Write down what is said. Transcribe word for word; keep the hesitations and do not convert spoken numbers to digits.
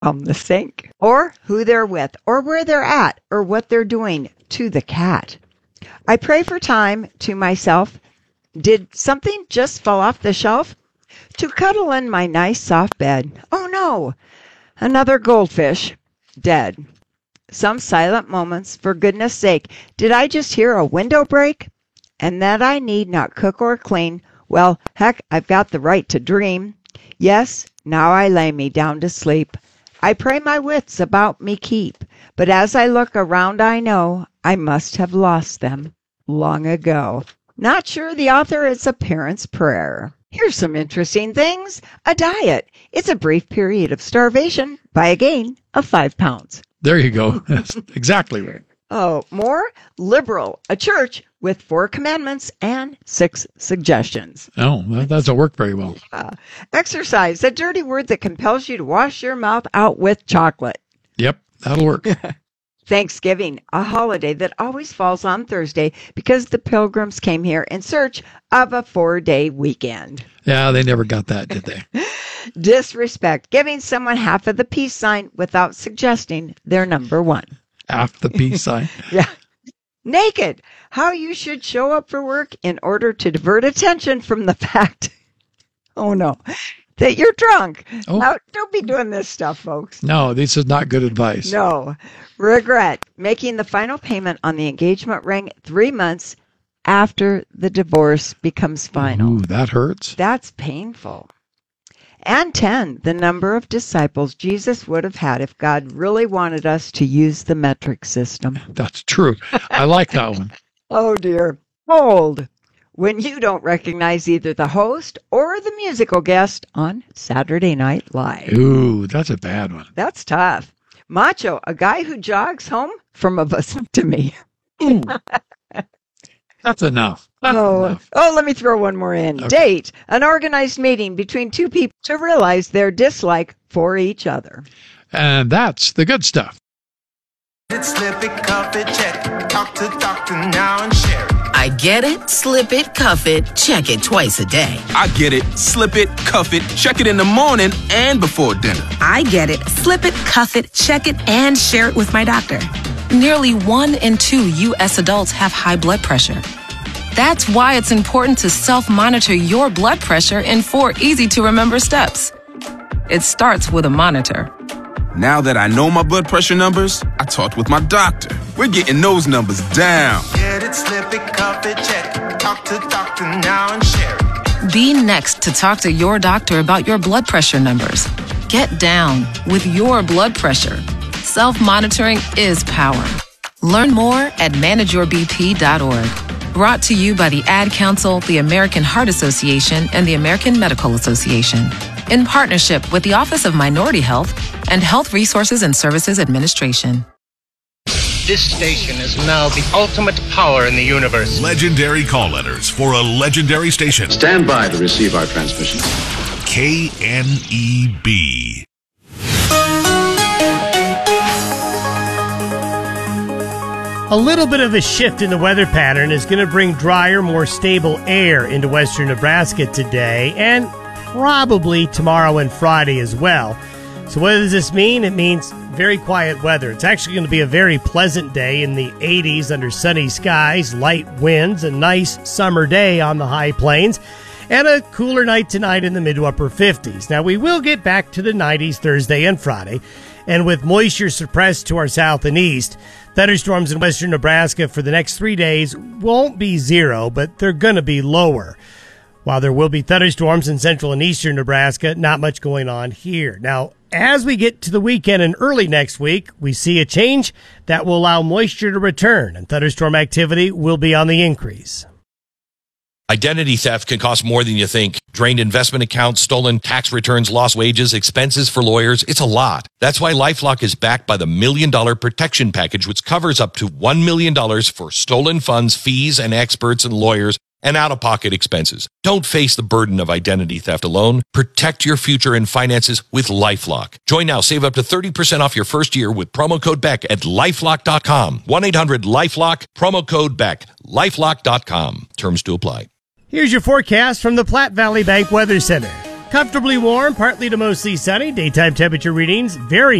on the sink, or who they're with, or where they're at, or what they're doing to the cat. I pray for time to myself. Did something just fall off the shelf? To cuddle in my nice soft bed. Oh no, another goldfish, dead. Some silent moments, for goodness sake, did I just hear a window break? And that I need not cook or clean. Well, heck, I've got the right to dream. Yes, now I lay me down to sleep. I pray my wits about me keep, but as I look around I know I must have lost them long ago. Not sure the author is a parent's prayer. Here's some interesting things. A diet. It's a brief period of starvation by a gain of five pounds. There you go. That's exactly right. Oh, more? Liberal. A church with four commandments and six suggestions. Oh, that doesn't work very well. Uh, exercise. A dirty word that compels you to wash your mouth out with chocolate. Yep, that'll work. Thanksgiving, a holiday that always falls on Thursday because the pilgrims came here in search of a four-day weekend. Yeah, they never got that, did they? Disrespect, giving someone half of the peace sign without suggesting they're number one. Half the peace sign. Yeah. Naked, how you should show up for work in order to divert attention from the fact, oh no, that you're drunk. Oh. Now, don't be doing this stuff, folks. No, this is not good advice. No. Regret, making the final payment on the engagement ring three months after the divorce becomes final. Ooh, that hurts. That's painful. And ten, the number of disciples Jesus would have had if God really wanted us to use the metric system. That's true. I like that one. Oh, dear. Hold. When you don't recognize either the host or the musical guest on Saturday Night Live. Ooh, that's a bad one. That's tough. Macho, a guy who jogs home from a vasectomy. Ooh. That's enough. That's oh, enough. oh, let me throw one more in. Okay. Date, an organized meeting between two people to realize their dislike for each other. And that's the good stuff. Slip it, cuff it, check it. Talk to doctor now and share it. I get it, slip it, cuff it, check it twice a day. I get it, slip it, cuff it, check it in the morning and before dinner. I get it, slip it, cuff it, check it, and share it with my doctor. Nearly one in two U S adults have high blood pressure. That's why it's important to self-monitor your blood pressure in four easy-to-remember steps. It starts with a monitor. Now that I know my blood pressure numbers, I talked with my doctor. We're getting those numbers down. Get it, slip it, cuff it, check it. Talk to doctor now and share it. Be next to talk to your doctor about your blood pressure numbers. Get down with your blood pressure. Self-monitoring is power. Learn more at manage your b p dot org. Brought to you by the Ad Council, the American Heart Association, and the American Medical Association. In partnership with the Office of Minority Health and Health Resources and Services Administration. This station is now the ultimate power in the universe. Legendary call letters for a legendary station. Stand by to receive our transmission. K N E B. A little bit of a shift in the weather pattern is going to bring drier, more stable air into western Nebraska today and probably tomorrow and Friday as well. So what does this mean? It means very quiet weather. It's actually going to be a very pleasant day in the eighties under sunny skies, light winds, a nice summer day on the high plains, and a cooler night tonight in the mid to upper fifties. Now, we will get back to the nineties Thursday and Friday, and with moisture suppressed to our south and east, thunderstorms in western Nebraska for the next three days won't be zero, but they're going to be lower. While there will be thunderstorms in central and eastern Nebraska, not much going on here. Now, as we get to the weekend and early next week, we see a change that will allow moisture to return, and thunderstorm activity will be on the increase. Identity theft can cost more than you think. Drained investment accounts, stolen tax returns, lost wages, expenses for lawyers. It's a lot. That's why LifeLock is backed by the Million Dollar Protection Package, which covers up to one million dollars for stolen funds, fees, and experts and lawyers, and out-of-pocket expenses. Don't face the burden of identity theft alone. Protect your future and finances with LifeLock. Join now. Save up to thirty percent off your first year with promo code Beck at lifelock dot com. one eight hundred lifelock, promo code Beck, lifelock dot com. Terms to apply. Here's your forecast from the Platte Valley Bank Weather Center. Comfortably warm, partly to mostly sunny. Daytime temperature readings very